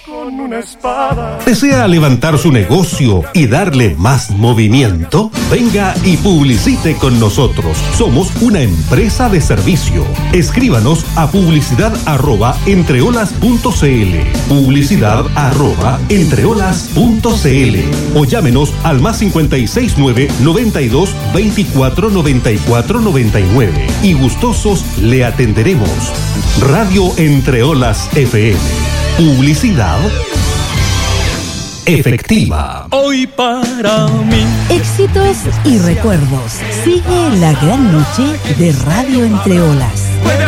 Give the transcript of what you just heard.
con una espada. ¿Desea levantar su negocio y darle más movimiento? Venga y publicite con nosotros. Somos una empresa de servicio. Escríbanos a publicidad@entreolas.cl, publicidad@entreolas.cl, o llámenos al +569 92 24 94 99 y gustosos le atenderemos. Radio Entre Olas FM. Publicidad efectiva. Hoy para mí. Éxitos y recuerdos. Sigue la gran noche de Radio Entre Olas.